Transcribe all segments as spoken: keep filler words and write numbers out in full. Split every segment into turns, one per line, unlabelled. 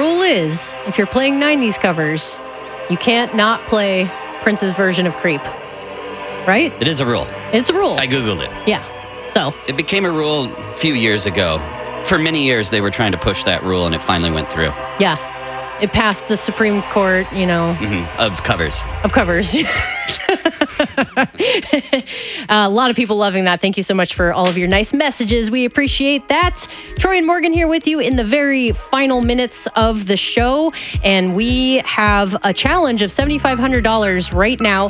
rule is, if you're playing nineties covers, you can't not play Prince's version of Creep. Right?
It is a rule.
It's a rule.
I Googled it.
Yeah. So.
It became a rule a few years ago. For many years, they were trying to push that rule, and it finally went through.
Yeah. It passed the Supreme Court, you know.
Mm-hmm. Of covers.
Of covers. uh, a lot of people loving that. Thank you so much for all of your nice messages. We appreciate that. Troy and Morgan here with you in the very final minutes of the show. And we have a challenge of seven thousand five hundred dollars right now.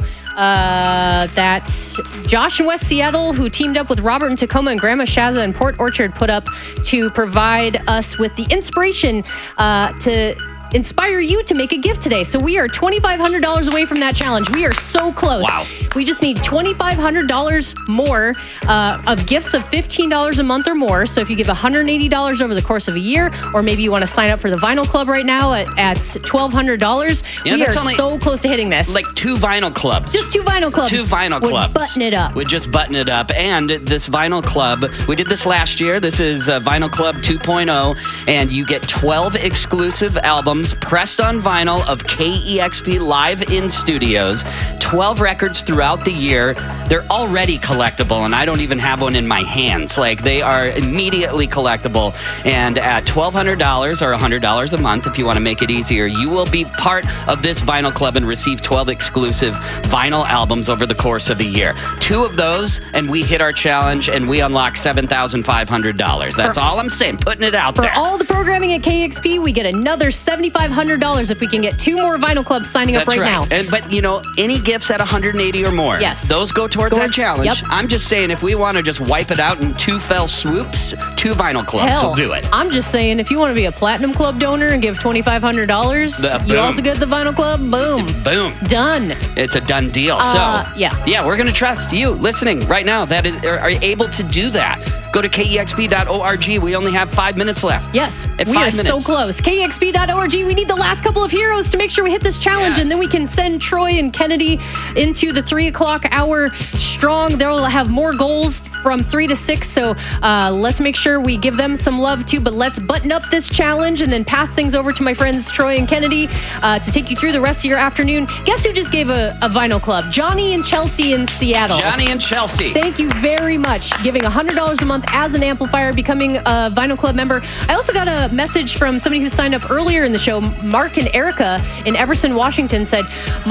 Uh, that Josh in West Seattle, who teamed up with Robert in Tacoma and Grandma Shaza in Port Orchard, put up to provide us with the inspiration uh, to inspire you to make a gift today. So we are two thousand five hundred dollars away from that challenge. We are so close.
Wow.
We just need two thousand five hundred dollars more uh, of gifts of fifteen dollars a month or more. So if you give one hundred eighty dollars over the course of a year, or maybe you want to sign up for the Vinyl Club right now at, at twelve hundred dollars,
you know,
we are
only
so close to hitting this.
Like two vinyl clubs.
Just two vinyl clubs.
Two vinyl
would
clubs.
button it up.
Would just button it up. And this vinyl club, we did this last year. This is uh, Vinyl Club two point oh, and you get twelve exclusive albums pressed on vinyl of K E X P live in studios, twelve records throughout the year. They're already collectible, and I don't even have one in my hands. Like, they are immediately collectible. And at twelve hundred dollars or one hundred dollars a month, if you want to make it easier, you will be part of this vinyl club and receive twelve exclusive vinyl albums over the course of a year. Two of those, and we hit our challenge, and we unlock seven thousand five hundred dollars. That's for, all I'm saying, putting it out
for
there.
For all the programming at K E X P, we get another seven thousand five hundred dollars if we can get two more vinyl clubs signing up
That's
right,
right.
now.
And, but, you know, any gifts at one hundred eighty or more,
yes,
those go towards
towards,
that challenge.
Yep.
I'm just saying, if we want to just wipe it out in two fell swoops, two vinyl clubs
Hell,
will do it.
I'm just saying, if you want to be a Platinum Club donor and give two thousand five hundred dollars,
The,
you also get the Vinyl Club. Boom.
Boom.
Done.
It's a done deal.
Uh,
so,
yeah.
Yeah, we're going to trust you listening right now that is, are, are able to do that. Go to K E X P dot org. We only have five minutes left.
Yes,
At
we
five
are
minutes.
so close. K E X P dot org. We need the last couple of heroes to make sure we hit this challenge,
Yeah.
and then we can send Troy and Kennedy into the three o'clock hour strong. They'll have more goals from three to six, so uh, let's make sure we give them some love too. But let's button up this challenge and then pass things over to my friends Troy and Kennedy uh, to take you through the rest of your afternoon. Guess who just gave a, a vinyl club? Johnny and Chelsea in Seattle.
Johnny and Chelsea.
Thank you very much. Giving one hundred dollars a month as an amplifier, becoming a Vinyl Club member. I also got a message from somebody who signed up earlier in the show. Mark and Erica in Everson, Washington said,